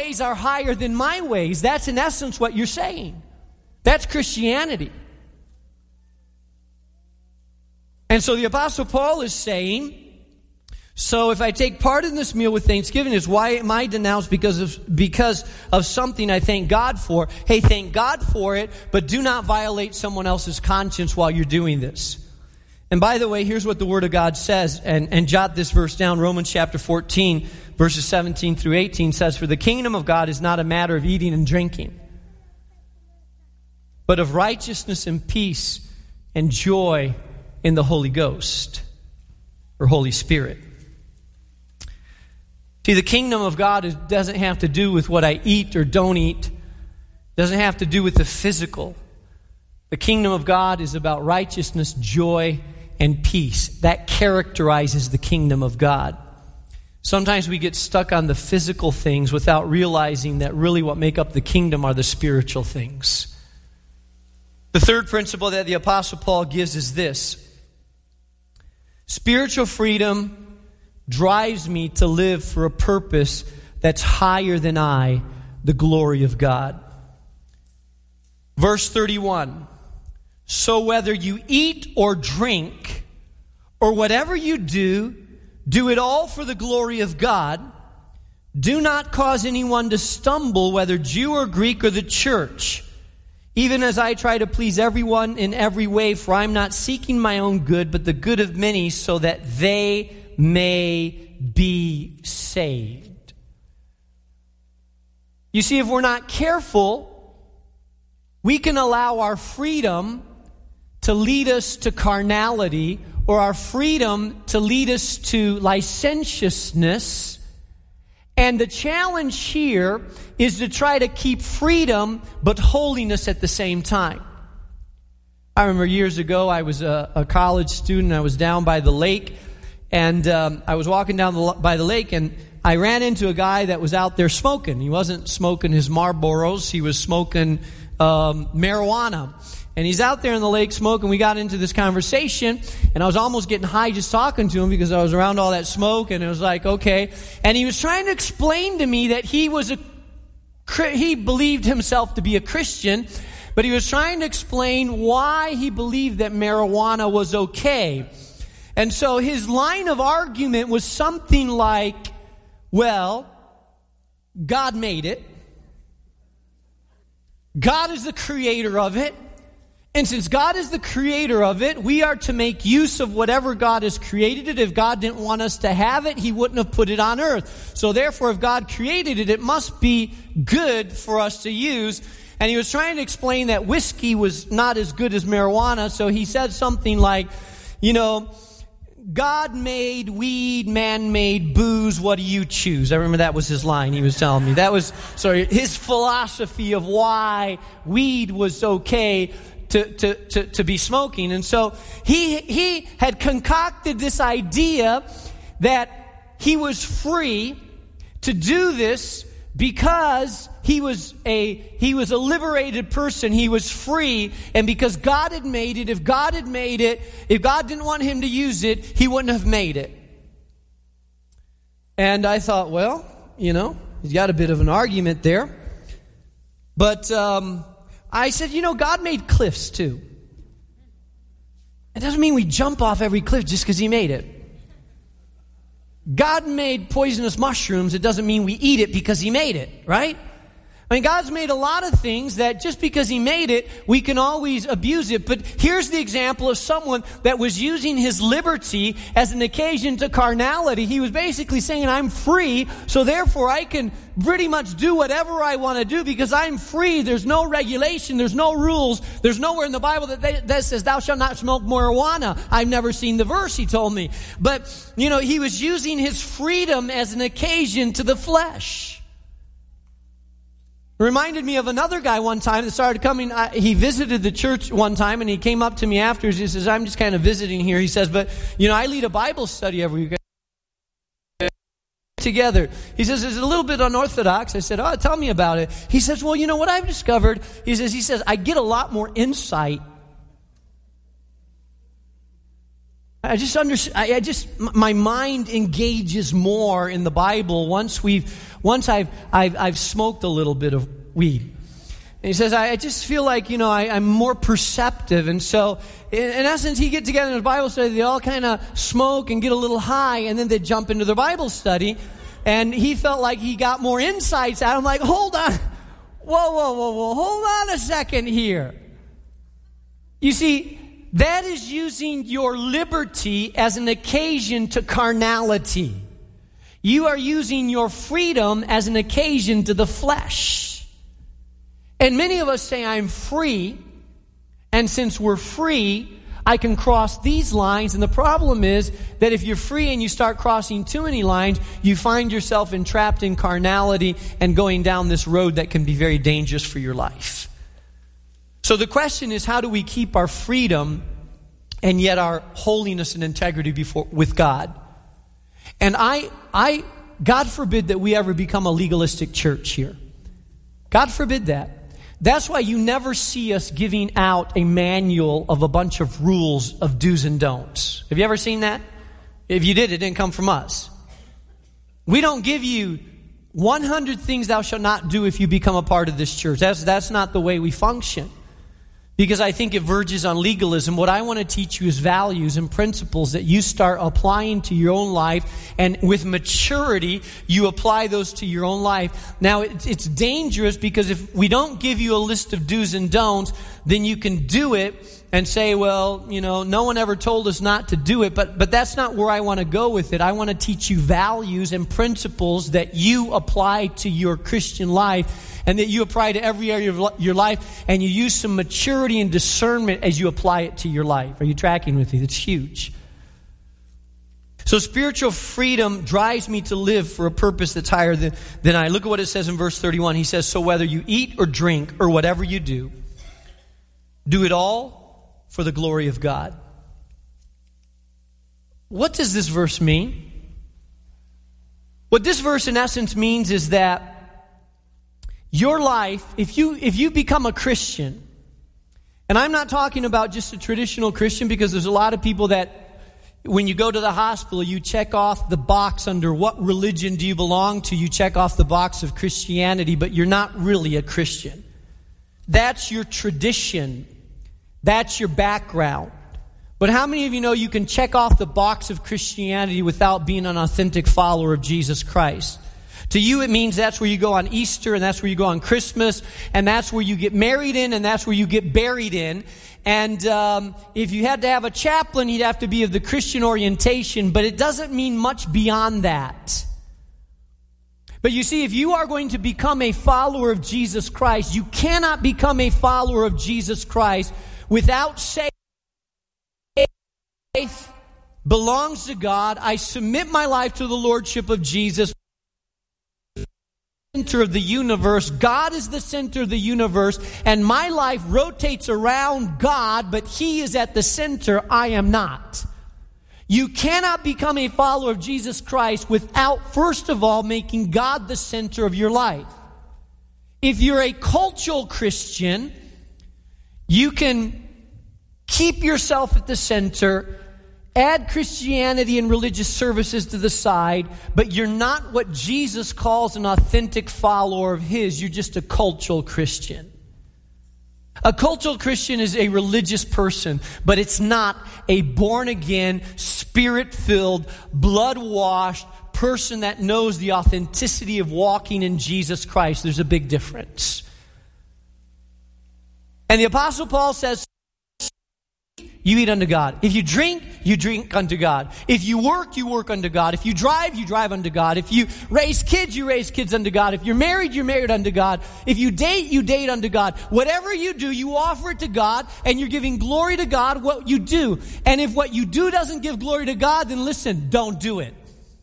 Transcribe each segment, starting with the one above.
ways are higher than my ways. That's in essence what you're saying. That's Christianity. And so the Apostle Paul is saying, so if I take part in this meal with thanksgiving, is why am I denounced because of something I thank God for? Hey, thank God for it, but do not violate someone else's conscience while you're doing this. And by the way, here's what the Word of God says, and jot this verse down. Romans chapter 14, verses 17 through 18 says, "For the kingdom of God is not a matter of eating and drinking, but of righteousness and peace and joy in the Holy Ghost," or Holy Spirit. See, the kingdom of God doesn't have to do with what I eat or don't eat. It doesn't have to do with the physical. The kingdom of God is about righteousness, joy, and peace. That characterizes the kingdom of God. Sometimes we get stuck on the physical things without realizing that really what make up the kingdom are the spiritual things. The third principle that the Apostle Paul gives is this: spiritual freedom drives me to live for a purpose that's higher than I, the glory of God. Verse 31, "So whether you eat or drink, or whatever you do, do it all for the glory of God. Do not cause anyone to stumble, whether Jew or Greek or the church, even as I try to please everyone in every way, for I am not seeking my own good, but the good of many, so that they may be saved." You see, if we're not careful, we can allow our freedom to lead us to carnality, or our freedom to lead us to licentiousness. And the challenge here is to try to keep freedom but holiness at the same time. I remember years ago, I was a college student. I was down by the lake, and I was walking down by the lake, and I ran into a guy that was out there smoking. He wasn't smoking his Marlboros. He was smoking marijuana. And he's out there in the lake smoking. We got into this conversation, and I was almost getting high just talking to him because I was around all that smoke, and it was like, okay. And he was trying to explain to me that he believed himself to be a Christian, but he was trying to explain why he believed that marijuana was okay. And so his line of argument was something like, well, God made it. God is the creator of it. And since God is the creator of it, we are to make use of whatever God has created it. If God didn't want us to have it, He wouldn't have put it on earth. So therefore, if God created it, it must be good for us to use. And he was trying to explain that whiskey was not as good as marijuana. So he said something like, God made weed, man made booze, what do you choose? I remember that was his line he was telling me. That was his philosophy of why weed was okay to be smoking. And so he had concocted this idea that he was free to do this because he was a liberated person. He was free, and because God had made it, if God didn't want him to use it, he wouldn't have made it. And I thought, well, he's got a bit of an argument there. But I said, God made cliffs too. It doesn't mean we jump off every cliff just because he made it. God made poisonous mushrooms. It doesn't mean we eat it because he made it, right? I mean, God's made a lot of things that just because he made it, we can always abuse it. But here's the example of someone that was using his liberty as an occasion to carnality. He was basically saying, I'm free, so therefore I can pretty much do whatever I want to do because I'm free. There's no regulation. There's no rules. There's nowhere in the Bible that says, thou shalt not smoke marijuana. I've never seen the verse, he told me. But, he was using his freedom as an occasion to the flesh. It reminded me of another guy one time that started coming. He visited the church one time, and he came up to me afterwards. He says, I'm just kind of visiting here. He says, but, I lead a Bible study every week together. He says, it's a little bit unorthodox. I said, tell me about it. He says, well, what I've discovered, he says, I get a lot more insight. my mind engages more in the Bible once we've once I've smoked a little bit of weed. And he says, I just feel like, I'm more perceptive. And so, in essence, he get together in a Bible study, they all kind of smoke and get a little high, and then they jump into their Bible study. And he felt like he got more insights out. I'm like, hold on. Whoa. Hold on a second here. You see, that is using your liberty as an occasion to carnality. You are using your freedom as an occasion to the flesh. And many of us say, I'm free. And since we're free, I can cross these lines. And the problem is that if you're free and you start crossing too many lines, you find yourself entrapped in carnality and going down this road that can be very dangerous for your life. So the question is, how do we keep our freedom and yet our holiness and integrity with God? And God forbid that we ever become a legalistic church here. God forbid that. That's why you never see us giving out a manual of a bunch of rules of do's and don'ts. Have you ever seen that? If you did, it didn't come from us. We don't give you 100 things thou shalt not do if you become a part of this church. That's not the way we function. Because I think it verges on legalism. What I want to teach you is values and principles that you start applying to your own life. And with maturity, you apply those to your own life. Now, it's dangerous because if we don't give you a list of do's and don'ts, then you can do it and say, well, no one ever told us not to do it. But that's not where I want to go with it. I want to teach you values and principles that you apply to your Christian life, and that you apply to every area of your life, and you use some maturity and discernment as you apply it to your life. Are you tracking with me? That's huge. So spiritual freedom drives me to live for a purpose that's higher than I. Look at what it says in verse 31. He says, so whether you eat or drink or whatever you do it all for the glory of God. What does this verse mean? What this verse in essence means is that your life, if you become a Christian, and I'm not talking about just a traditional Christian, because there's a lot of people that when you go to the hospital, you check off the box under what religion do you belong to. You check off the box of Christianity, but you're not really a Christian. That's your tradition. That's your background. But how many of you know you can check off the box of Christianity without being an authentic follower of Jesus Christ? To you, it means that's where you go on Easter, and that's where you go on Christmas, and that's where you get married in, and that's where you get buried in. And if you had to have a chaplain, he'd have to be of the Christian orientation, but it doesn't mean much beyond that. But you see, if you are going to become a follower of Jesus Christ, you cannot become a follower of Jesus Christ without saying, faith belongs to God. I submit my life to the lordship of Jesus. Center of the universe. God is the center of the universe, and my life rotates around God, but He is at the center. I am not. You cannot become a follower of Jesus Christ without, first of all, making God the center of your life. If you're a cultural Christian, you can keep yourself at the center, add Christianity and religious services to the side, but you're not what Jesus calls an authentic follower of His. You're just a cultural Christian. A cultural Christian is a religious person, but it's not a born-again, spirit-filled, blood-washed person that knows the authenticity of walking in Jesus Christ. There's a big difference. And the Apostle Paul says, you eat unto God. If you drink unto God. If you work unto God. If you drive unto God. If you raise kids unto God. If you're married unto God. If you date unto God. Whatever you do, you offer it to God, and you're giving glory to God what you do. And if what you do doesn't give glory to God, then listen, don't do it.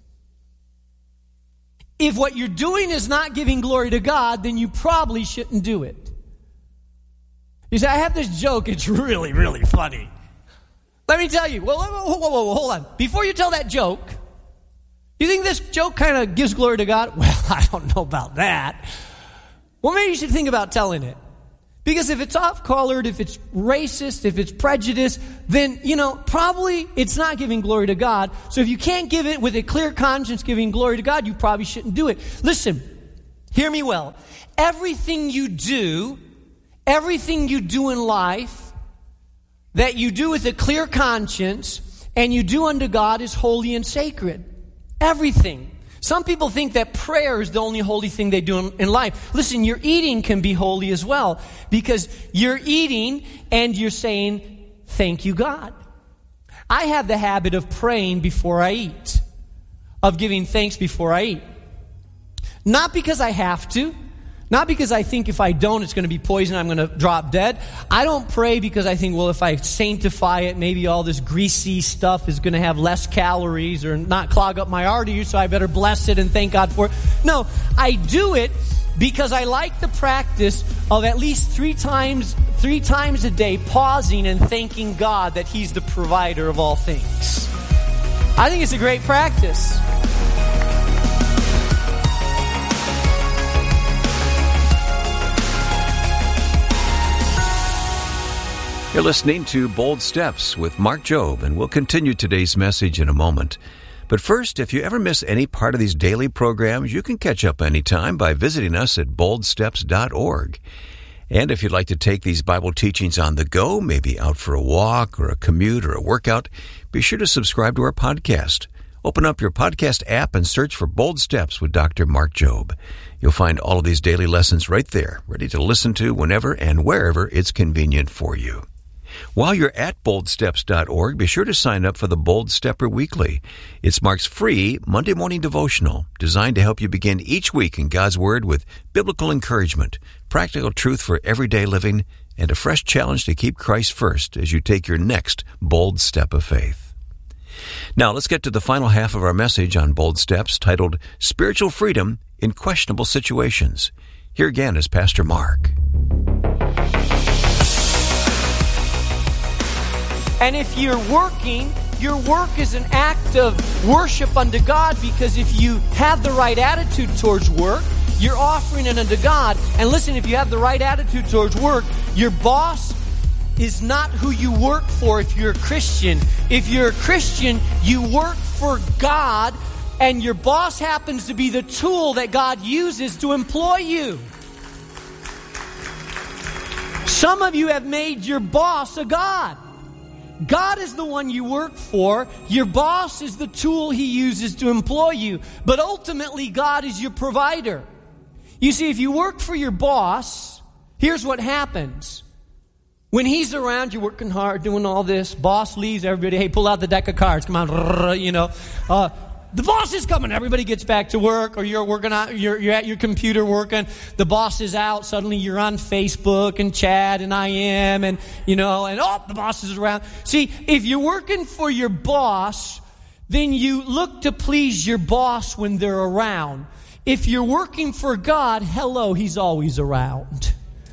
If what you're doing is not giving glory to God, then you probably shouldn't do it. You say, I have this joke, it's really, really funny. Let me tell you. Well, whoa, hold on. Before you tell that joke, you think this joke kind of gives glory to God? Well, I don't know about that. Well, maybe you should think about telling it. Because if it's off-colored, if it's racist, if it's prejudiced, then, probably it's not giving glory to God. So if you can't give it with a clear conscience giving glory to God, you probably shouldn't do it. Listen, Hear me well. Everything you do in life that you do with a clear conscience and you do unto God is holy and sacred. Everything. Some people think that prayer is the only holy thing they do in life. Listen, your eating can be holy as well, because you're eating and you're saying, thank you, God. I have the habit of praying before I eat, of giving thanks before I eat. Not because I have to, not because I think if I don't, it's going to be poison, I'm going to drop dead. I don't pray because I think, well, if I sanctify it, maybe all this greasy stuff is going to have less calories or not clog up my arteries, so I better bless it and thank God for it. No, I do it because I like the practice of at least three times a day pausing and thanking God that He's the provider of all things. I think it's a great practice. You're listening to Bold Steps with Mark Jobe, and we'll continue today's message in a moment. But first, if you ever miss any part of these daily programs, you can catch up anytime by visiting us at boldsteps.org. And if you'd like to take these Bible teachings on the go, maybe out for a walk or a commute or a workout, be sure to subscribe to our podcast. Open up your podcast app and search for Bold Steps with Dr. Mark Jobe. You'll find all of these daily lessons right there, ready to listen to whenever and wherever it's convenient for you. While you're at boldsteps.org, be sure to sign up for the Bold Stepper Weekly. It's Mark's free Monday morning devotional designed to help you begin each week in God's Word with biblical encouragement, practical truth for everyday living, and a fresh challenge to keep Christ first as you take your next bold step of faith. Now, let's get to the final half of our message on Bold Steps, titled Spiritual Freedom in Questionable Situations. Here again is Pastor Mark. And if you're working, your work is an act of worship unto God, because if you have the right attitude towards work, you're offering it unto God. And listen, if you have the right attitude towards work, your boss is not who you work for if you're a Christian. If you're a Christian, you work for God, and your boss happens to be the tool that God uses to employ you. Some of you have made your boss a god. God is the one you work for. Your boss is the tool He uses to employ you. But ultimately, God is your provider. You see, if you work for your boss, here's what happens. When he's around, you're working hard, doing all this. Boss leaves, everybody, hey, pull out the deck of cards. Come on, the boss is coming. Everybody gets back to work, or you're working out. You're at your computer working. The boss is out. Suddenly, you're on Facebook and chat and IM and the boss is around. See, if you're working for your boss, then you look to please your boss when they're around. If you're working for God, hello, He's always around.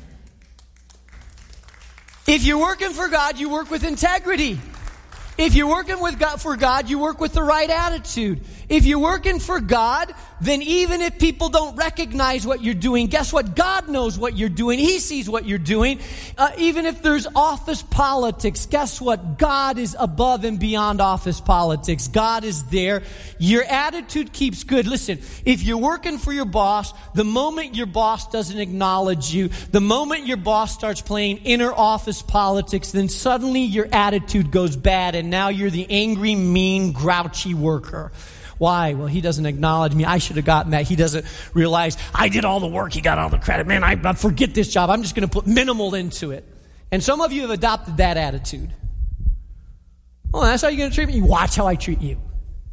If you're working for God, you work with integrity. If you're working for God, you work with the right attitude. If you're working for God, then even if people don't recognize what you're doing, guess what? God knows what you're doing. He sees what you're doing. Even if there's office politics, guess what? God is above and beyond office politics. God is there. Your attitude keeps good. Listen, if you're working for your boss, the moment your boss doesn't acknowledge you, the moment your boss starts playing inner office politics, then suddenly your attitude goes bad, and now you're the angry, mean, grouchy worker. Why? Well, he doesn't acknowledge me. I should have gotten that. He doesn't realize I did all the work. He got all the credit. Man, I forget this job. I'm just going to put minimal into it. And some of you have adopted that attitude. Oh, that's how you're going to treat me? Watch how I treat you.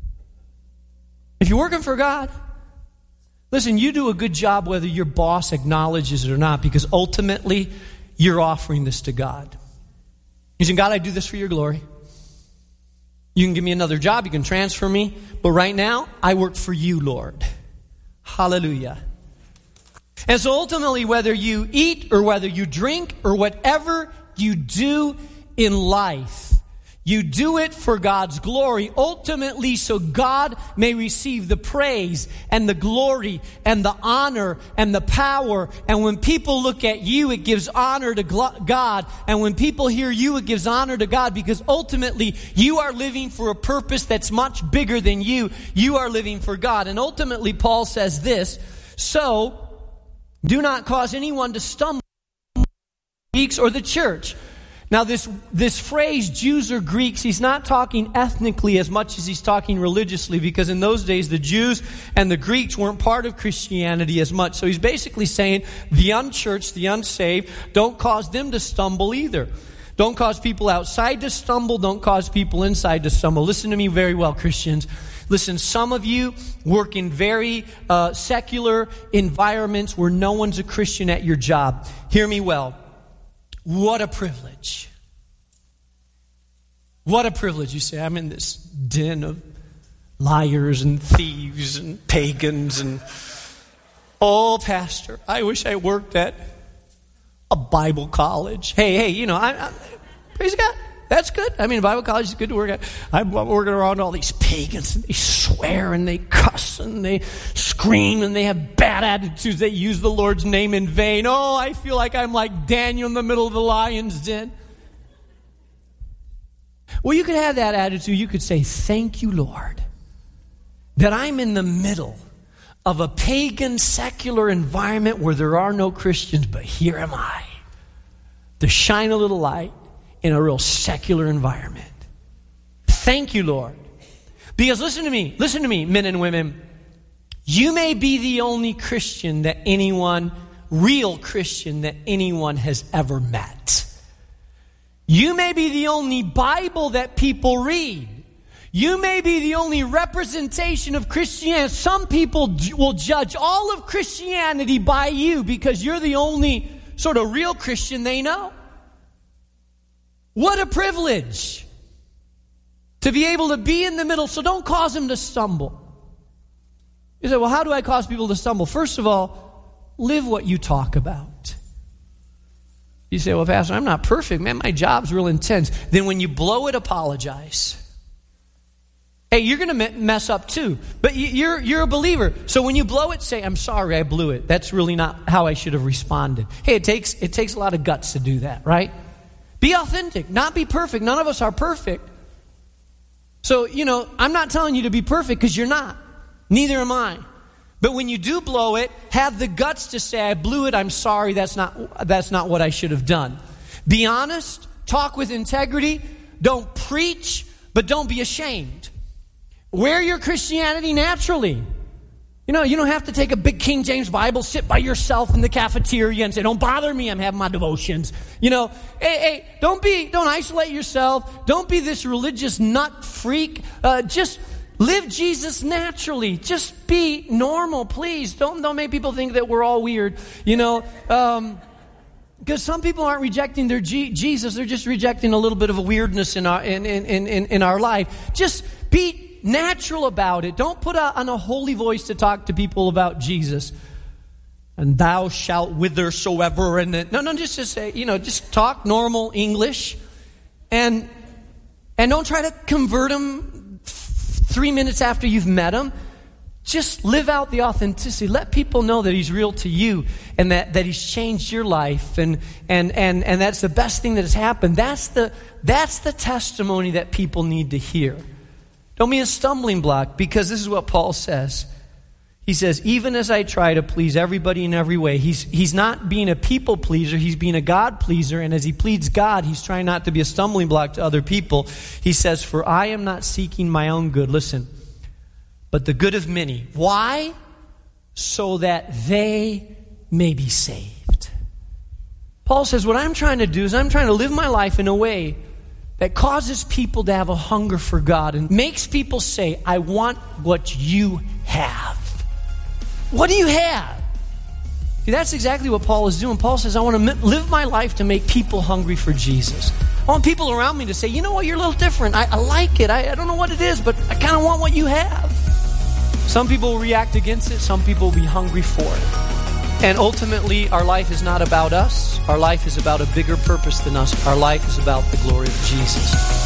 If you're working for God, listen, you do a good job whether your boss acknowledges it or not, because ultimately you're offering this to God. You're saying, God, I do this for your glory. You can give me another job, you can transfer me, but right now, I work for you, Lord. Hallelujah. And so ultimately, whether you eat or whether you drink or whatever you do in life, you do it for God's glory, ultimately so God may receive the praise and the glory and the honor and the power. And when people look at you, it gives honor to God. And when people hear you, it gives honor to God, because ultimately you are living for a purpose that's much bigger than you. You are living for God. And ultimately, Paul says this, so Do not cause anyone to stumble, Greeks or the church. Now this phrase, Jews or Greeks, he's not talking ethnically as much as he's talking religiously, because in those days the Jews and the Greeks weren't part of Christianity as much. So he's basically saying the unchurched, the unsaved, don't cause them to stumble either. Don't cause people outside to stumble. Don't cause people inside to stumble. Listen to me very well, Christians. Listen, some of you work in very secular environments where no one's a Christian at your job. Hear me well. What a privilege. What a privilege. You say, I'm in this den of liars and thieves and pagans and, oh, pastor, I wish I worked at a Bible college. Hey, you know, I praise God. That's good. I mean, Bible college is good to work at. I'm working around all these pagans, and they swear, and they cuss, and they scream, and they have bad attitudes. They use the Lord's name in vain. Oh, I feel like I'm like Daniel in the middle of the lion's den. Well, you could have that attitude. You could say, thank you, Lord, that I'm in the middle of a pagan, secular environment where there are no Christians, but here am I, to shine a little light in a real secular environment. Thank you, Lord. Because listen to me, men and women. You may be the only Christian that anyone, real Christian that anyone has ever met. You may be the only Bible that people read. You may be the only representation of Christianity. Some people will judge all of Christianity by you because you're the only sort of real Christian they know. What a privilege to be able to be in the middle. So don't cause them to stumble. You say, well, how do I cause people to stumble? First of all, live what you talk about. You say, well, Pastor, I'm not perfect. Man, my job's real intense. Then when you blow it, apologize. Hey, you're going to mess up too. But you're a believer. So when you blow it, say, I'm sorry, I blew it. That's really not how I should have responded. Hey, it takes a lot of guts to do that, right? Be authentic, not be perfect. None of us are perfect. So, you know, I'm not telling you to be perfect because you're not. Neither am I. But when you do blow it, have the guts to say, I blew it, I'm sorry, that's not what I should have done. Be honest, talk with integrity, don't preach, but don't be ashamed. Wear your Christianity naturally. You know, you don't have to take a big King James Bible, sit by yourself in the cafeteria and say, don't bother me, I'm having my devotions. You know, hey, don't isolate yourself. Don't be this religious nut freak. Just live Jesus naturally. Just be normal, please. Don't make people think that we're all weird, you know. Because some people aren't rejecting their Jesus, they're just rejecting a little bit of a weirdness in our life. Just be natural about it. Don't put on a holy voice to talk to people about Jesus. And thou shalt whithersoever. No, just say, you know, just talk normal English. And don't try to convert them 3 minutes after you've met them. Just live out the authenticity. Let people know that he's real to you and that he's changed your life. And that's the best thing that has happened. That's the testimony that people need to hear. Don't be a stumbling block, because this is what Paul says. He says, even as I try to please everybody in every way, he's not being a people pleaser, he's being a God pleaser. And as he pleads God, he's trying not to be a stumbling block to other people. He says, for I am not seeking my own good, listen, but the good of many. Why? So that they may be saved. Paul says, what I'm trying to do is I'm trying to live my life in a way that causes people to have a hunger for God and makes people say, I want what you have. What do you have? See, that's exactly what Paul is doing. Paul says, I want to live my life to make people hungry for Jesus. I want people around me to say, you know what, you're a little different. I like it. I don't know what it is, but I kind of want what you have. Some people will react against it. Some people will be hungry for it. And ultimately, our life is not about us. Our life is about a bigger purpose than us. Our life is about the glory of Jesus.